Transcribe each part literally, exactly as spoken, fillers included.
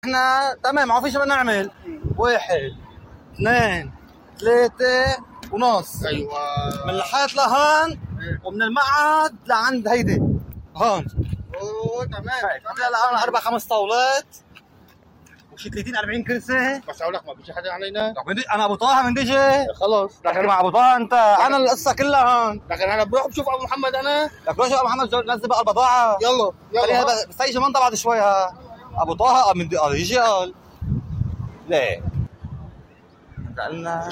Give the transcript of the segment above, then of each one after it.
احنا تمام، ما فيش نعمل. واحد اثنين ثلاثة ونص. ايوه من الحيط لهون ومن المقعد لعند هيدي هون. اوه تمام. هلا الان اربع خمس طاولات وشي ثلاثين أربعين كرسي. بس اقول لك ما بيجي حدا علينا. انا ابو طه من ديجي. خلص لكن مع ابو طه انت انا القصه كلها هون. لكن انا بروح بشوف ابو محمد. انا لك روح شوف ابو محمد نزل بقى البضاعه. يلا يلا بس يجي منطقه بعد شوي. ها ابو طه من قال يجي قال ليه قالنا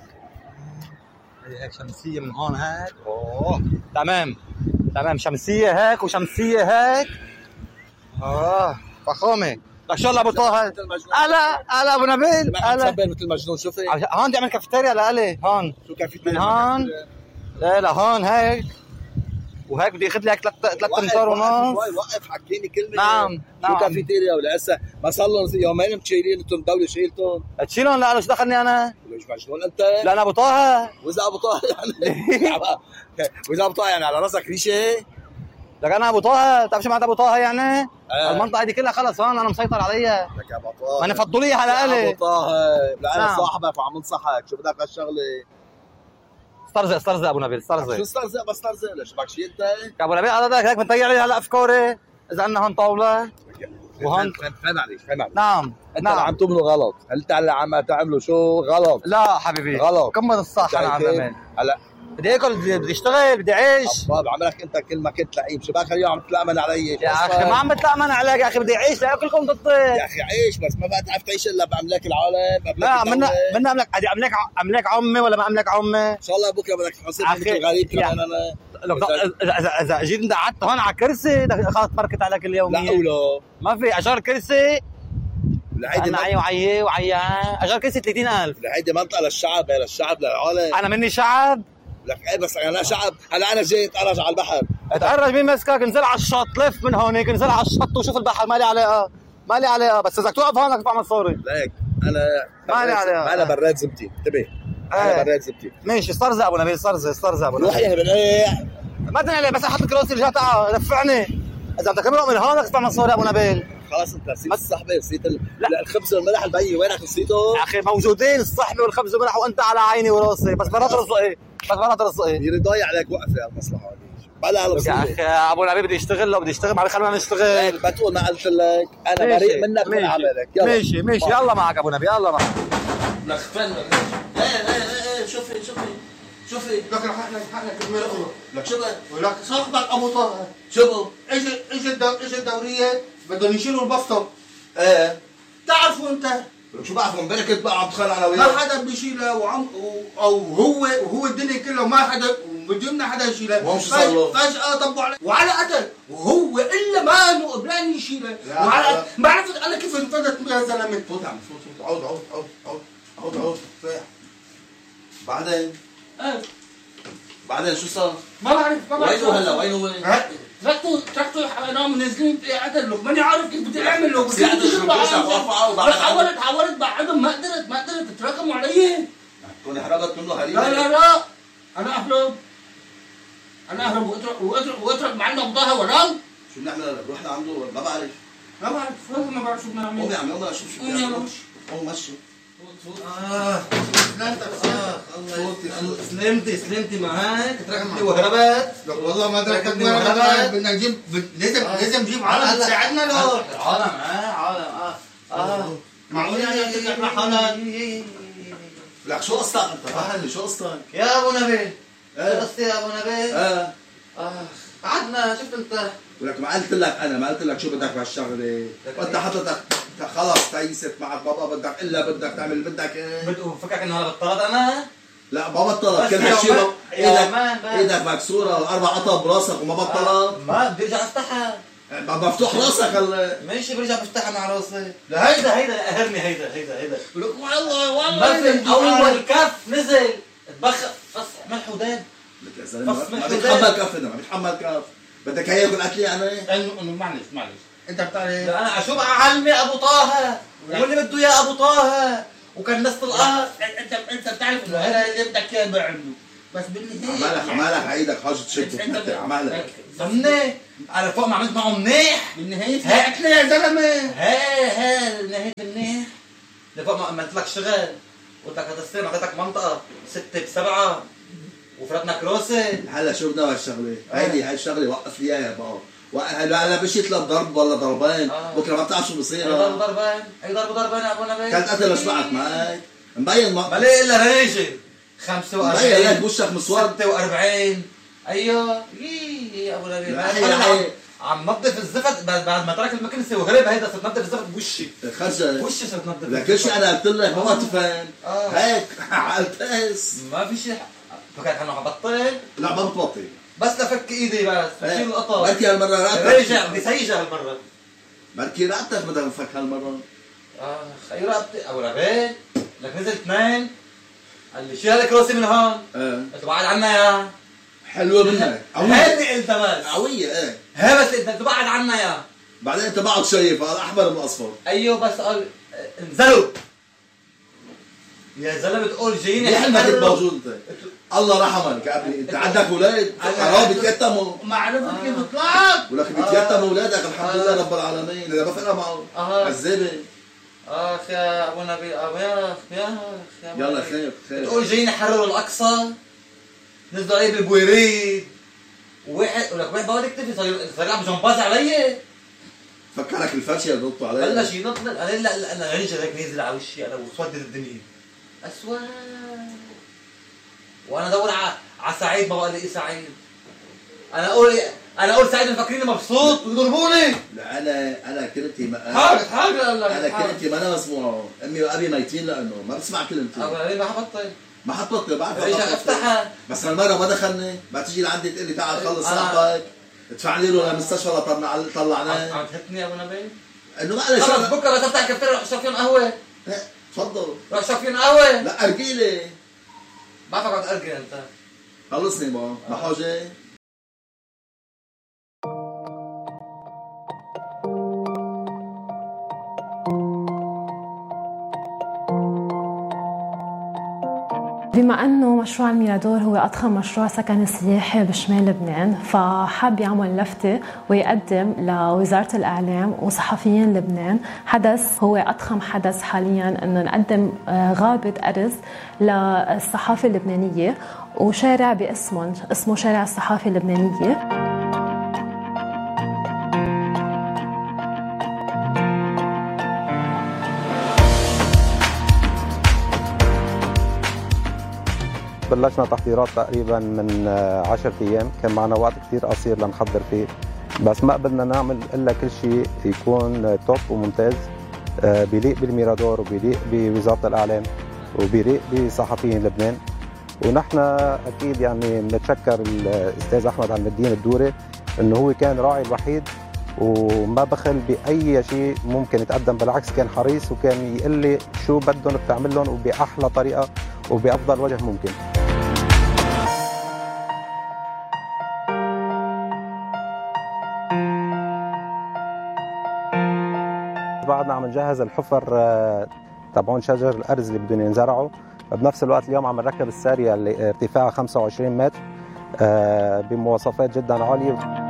هيك شمسيه من هون هيك. اوه تمام تمام، شمسيه هيك وشمسيه هيك. اه فخامه. لك شو ابو طه هلا هلا ابو نبيل هلا مثل مجنون. شوفي هون بدي اعمل كافيتيريا لالي هون. شو كافيتيريا من هون لا لهون هيك وهيك بدي اخذ لي هيك ثلاث ثلاث امتار ونص. وقف حكيني كلمه. نعم نعم. شو كافيتيريا ولا هسه ما صار لهم يومين مشيلين انتم الدوله شيلتهم. تشيلهم لا شو دخلني انا؟ ليش مجنون انت؟ لا انا ابو طه. واذا ابو طه يعني واذا ابو طه يعني على راسك ريشه. لك انا ابو طه، بتعرف شو معناتها ابو طه يعني؟ آه. المنطقه هذه كلها خلص هون انا مسيطر عليها. لك يا ابو طه ما انا فضليه على الي. ابو طه لا انا نعم. صاحبك وعم انصحك. شو بدك هالشغله؟ استرزق استرزق ابو نبيل استرزق. شو استرزق بس استرزق ليش بدك شيء انت؟ يا ابو نبيل هذا هيك بنطيع لي هلا افكاري اذا عندنا هون طاوله وهون. فهم عليك فهم عليك. نعم انت نعم. عم تعملوا غلط. انت اللي عم تعملوا شو غلط. لا حبيبي غلط. كمل الصح. انا عم بعمل هلا بدي اكل بدي اشتغل بدي اعيش. طب عملك انت كل ما كنت لعيب. شو بك اليوم عم تتلامن علي؟ يا اخي ما عم بتلامن عليك يا اخي، بدي اعيش لاكلكم ضدي. يا اخي عيش بس ما بقى تعرف تعيش الا باملاك العالم. لا منا منا املك بدي املك املك عمي ولا ما املك عمي؟ ان شاء الله بكره بدك تحاسبني مثل غريب كمان انا. لو اذا اذا اذا جيت انت قعدت هون على كرسي خلص بركت عليك اليوميه. لا ولا ما في اجار كرسي. لهيدي انا عي وعي وعي اجار كرسي ثلاثين ألف. لهيدي منطقه للشعب هي للشعب للعالم. انا مني شعب. لك ايه بس انا شعب. هلا انا جاي اتقرج على البحر. اتقرج مين مسكك؟ انزل على الشط لف من هونيك انزل على الشط وشوف البحر. مالي علاقه مالي علاقه بس اذا توقف هون بدك تدفع مصاري. ليك انا مالي عليها. انا براد زبتي انتبه. انا براد زبتي. ماشي استرزق ابو نبيل استرزق استرزق ابو نبيل. روح يا بنقيع. ما تنقلي بس احط كراسي رجع تعال دفعني. اذا بدك تمرق من هون بدك تدفع مصاري ابو نبيل. خلاص انت نسيت الصحبه نسيت ال... لا الخبز والملح البي وينك نسيته؟ يا اخي موجودين الصحبه والخبز والملح وانت على عيني وراسي بس مرات رزقي بس مرات رزقي. يري ضايع عليك وقفه هالمصلحه هذه. بلا يا اخي ابو نبيل بدي اشتغل لو بدي اشتغل ما خلينا نشتغل. ما تقول ما قلت لك انا بريء منك من عملك. يلا ماشي ماشي يلا معك ابو نبيل يلا معك. لك فن ايه ايه ايه شوفي شوفي شوفي لك رح احنا حقنا كلمه اخرى. لك شو ولك صاحبك ابو طه شو اجى اجى اجى الدوريه بدهم يشيلوا البسطه. ايه تعرفوا انت شو بعرفوا امبارح كنت بقى عم تخانق انا وياه. ما حدا بيشيلها وعم او هو وهو الدنيا كلها ما حدا بدنا حدا يشيلها. وهم شو صار له؟ فجأة طبوا عليه وعلى قتل وهو الا ما انه قبلان يشيلها. وعلى ما عرفت انا كيف انفذت يا زلمه. فوت عم فوت فوت عود عود عود عود عود عود صيح. بعدين ايه بعدين شو صار؟ ما بعرف ما بعرف. وينه هلا وين هو؟ تركته تركته نام منزلين قتل له ماني عارف كيف بدي اعمل له. بس حاولت حاولت بعدهم ما قدرت ما قدرت تراكموا علي. تكون حرقت منه هريبه. لا لا لا انا اهرب انا اهرب واترك واترك واترك معنا بضاها وانام. شو بنعمل هلا؟ بروح لعنده ما بعرف ما بعرف ما بعرف شو بنعمل. قوم يا عم يلا شوف شو بنعمل. قوم مشي. اه سلامتك. اه الله سلمتي سلمتي ما هيك تركتني وهربت. لك والله ما تركتني وهربت. بدنا نجيب لازم لازم نجيب عالم تساعدنا له. عالم اه عالم اه اه معقول يعني بدك تروح هلا. لك شو قصتك انت؟ فهمني شو قصتك؟ يا ابو نبيل شو قصتي يا ابو نبيل؟ اه اه قعدنا شفت انت. ولك ما قلت لك انا ما قلت لك شو بدك بهالشغله. وانت حضرتك خلص تيست معك بابا بدك الا بدك تعمل بدك ايه. بدك فكرك انه هلا بطلت انا؟ لا ما بطلت كل هالشيء ايدك ايدك مكسوره واربع قطع براسك وما بطلت. ما بدي ارجع افتحها. مفتوح راسك هلا. ماشي برجع بفتحها مع راسي. لا هيدا هيدا قهرني هيدا هيدا هيدا. لك والله والله ما اول كف نزل تبخ فص ملح وداب. لك يا زلمه ما بيتحمل كف ما بيتحمل كف. بدك هي يقول قتلي يعني؟ انه معلش معلش انت بتعرف. لا انا شو بعلمي ابو طه واللي بده اياه ابو طه وكان نص القهر. انت انت بتعرف انه هذا اللي بدك اياه بعمله بس بالنهايه عمالك عمالك عيدك حاجه تشد عمالك سمنه على فوق ما عملت معه منيح بالنهايه فلحتنا يا زلمه. هي هي بالنهايه منيح لفوق ما عملت لك شغل قلت لك هتستلم اعطيتك منطقه ستة بسبعة وفرتنا كروسه. هلا شو بدنا هالشغله؟ هيدي هاي الشغله وقف لي اياها بقى. هلا هلا بشيت لك ضرب ولا ضربين آه. بكره ما بتعرف شو بصير. اي ضرب ضربين اي ضرب ضربين يا ابو نبيل. كانت قتل اشبعك معك مبين ما بلي الا ريجل خمسة وأربعين مبين لك وشك مسود ستة وأربعين. ايوه يي يا ابو نبيل عم نظف الزفت بعد ما ترك المكنسه وغريب هيدا صرت نظف الزفت بوشي خرجت وشي صرت نظف لك كل شيء انا قلت لك ما تفهم هيك على القيس ما في شيء فكرت انه حبطل. لا ما بتبطل بس لفك ايدي بس بشيل القطر بركي هالمره رقبتك رجع بدي سيجه هالمره بركي رقبتك بدها تنفك هالمره. اه خي رقبتي ابو نبيل لك نزل اثنين قال لي شيل الكروسي من هون ايه قلت بعد عنا يا حلوه منك هيدي قلت بس قويه ايه هي بس انت تبعد عنا يا بعدين انت بعد شايف هذا احمر من اصفر. ايوه بس قال انزلوا يا زلمه بتقول جايين يا حلمك انت موجود انت الله رحمك يا ابني انت عندك اولاد حرام بيتيتموا معلومه كيف طلعت ولك بيتيتموا اولادك الحمد لله رب العالمين اذا ما فرق معه عذابه. اخ يا ابو نبيل يا اخ يا اخ يلا خير خير بتقول جايين يحرروا الاقصى نزلوا عليه بالبويريد وواحد ولك واحد بقعد يكتفي صار صار يلعب جمباز علي فكرك الفرشه اللي نطوا عليه بلش ينط انا لا لا انا رجع هيك نازل على وشي انا وسودت الدنيا اسود وانا ادور على على سعيد ما بقى الاقي سعيد. انا اقول انا اقول سعيد مفكريني مبسوط ويضربوني. لا انا انا كلمتي ما حاجه حاجه انا كلمتي ما انا مسموعه امي وابي ميتين لانه ما بسمع كلمتي. ابو ما حبطل ما حطبطل بعرف رجع افتحها بس هالمره ما دخلني ما تيجي لعندي تقول لي تعال خلص صاحبك ادفع لي له للمستشفى لطلع طلعناه. عم تهتني يا ابو نبيل انه ما انا خلص بكره بس افتح كفتير روح اشرب فيهم قهوه. تفضل روح اشرب فيهم قهوه. لا ارجيلي بعرفك عم تأرجل انت خلصني بقى ما حاجه. بما أنه مشروع الميرادور هو أضخم مشروع سكني سياحي بشمال لبنان فحاب يعمل لفتة ويقدم لوزارة الإعلام وصحفيين لبنان حدث هو أضخم حدث حالياً أنه نقدم غابة أرز للصحافة اللبنانية وشارع باسمهم اسمه شارع الصحافة اللبنانية. بلشنا تحضيرات تقريبا من عشرة ايام، كان معنا وقت كثير قصير لنحضر فيه، بس ما قدرنا نعمل الا كل شيء يكون توب وممتاز بيليق بالميرادور وبيليق بوزاره الاعلام وبيليق بصحفيين لبنان. ونحن اكيد يعني بنتشكر الاستاذ احمد عم الدين الدوري انه هو كان راعي الوحيد وما بخل باي شيء ممكن يتقدم، بالعكس كان حريص وكان يقول لي شو بدهم بتعمل لهم وباحلى طريقه وبافضل وجه ممكن. بعدنا عم نجهز الحفر تبعون شجر الارز اللي بدهم ينزرعوا، بنفس الوقت اليوم عم نركب الساريه اللي ارتفاعها خمسة وعشرين متر بمواصفات جدا عاليه.